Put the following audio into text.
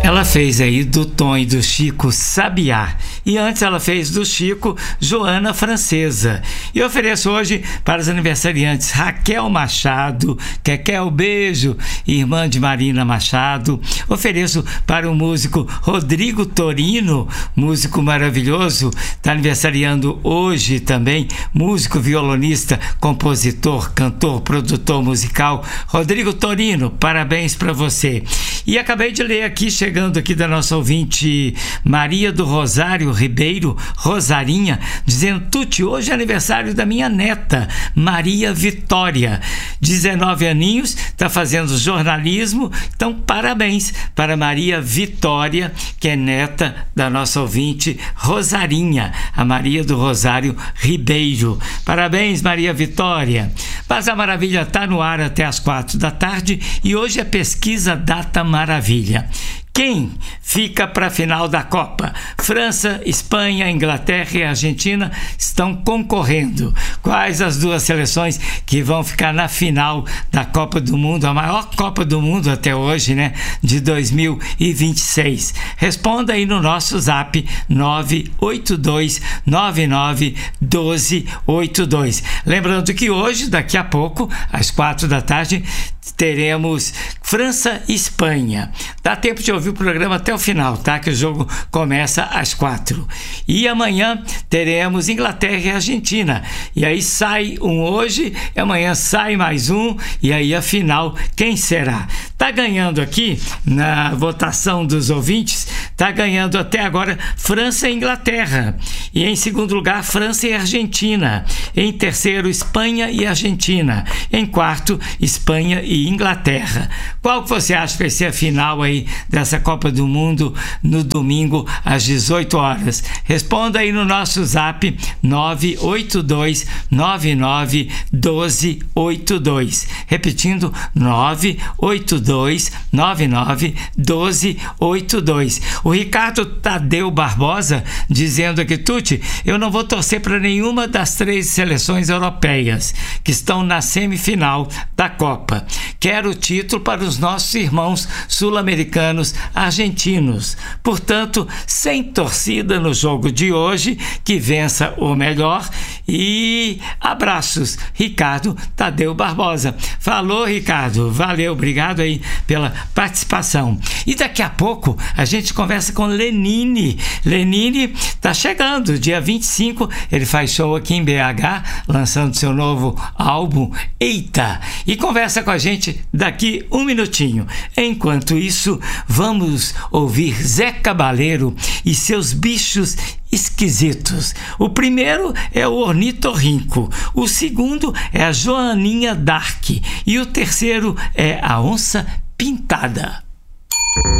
Ela fez aí do Tom e do Chico Sabiá. E antes ela fez do Chico Joana Francesa. E eu ofereço hoje para os aniversariantes Raquel Machado, Kekel Beijo, irmã de Marina Machado. Ofereço para o músico Rodrigo Torino, músico maravilhoso, está aniversariando hoje também, músico, violonista, compositor, cantor, produtor musical. Rodrigo Torino, parabéns para você. E acabei de ler aqui, chegando aqui da nossa ouvinte Maria do Rosário Ribeiro, Rosarinha, dizendo: Tuti, hoje é aniversário da minha neta, Maria Vitória, 19 aninhos, está fazendo jornalismo, então parabéns para Maria Vitória, que é neta da nossa ouvinte Rosarinha, a Maria do Rosário Ribeiro. Parabéns, Maria Vitória. Mas a Maravilha está no ar até às 4 da tarde e hoje é Pesquisa Data Maravilha. Quem fica para a final da Copa? França, Espanha, Inglaterra e Argentina estão concorrendo. Quais as duas seleções que vão ficar na final da Copa do Mundo, a maior Copa do Mundo até hoje, né? De 2026. Responda aí no nosso zap 982991282. Lembrando que hoje, daqui a pouco, às 4 da tarde, teremos França e Espanha. Dá tempo de ouvir o programa até o final, tá? Que o jogo começa às 4. E amanhã teremos Inglaterra e Argentina. E aí sai um hoje, e amanhã sai mais um, e aí a final, quem será? Tá ganhando aqui, na votação dos ouvintes, tá ganhando até agora França e Inglaterra. E em segundo lugar, França e Argentina. Em terceiro, Espanha e Argentina. Em quarto, Espanha e Inglaterra. Qual que você acha que vai ser a final aí dessa Copa do Mundo no domingo às 18 horas? Responda aí no nosso zap 982991282. Repetindo, 982991282. O Ricardo Tadeu Barbosa dizendo aqui: Tuti, eu não vou torcer para nenhuma das 3 seleções europeias que estão na semifinal da Copa. Quero o título para os nossos irmãos sul-americanos argentinos. Portanto, sem torcida no jogo de hoje, que vença o melhor. E abraços, Ricardo Tadeu Barbosa. Falou, Ricardo. Valeu, obrigado aí pela participação. E daqui a pouco a gente conversa com Lenine. Lenine está chegando, dia 25, ele faz show aqui em BH, lançando seu novo álbum, Eita. E conversa com a gente daqui um minutinho. Enquanto isso, vamos ouvir Zé Cabaleiro e seus bichos esquisitos. O primeiro é o ornitorrinco, o segundo é a Joaninha Dark e o terceiro é a onça pintada.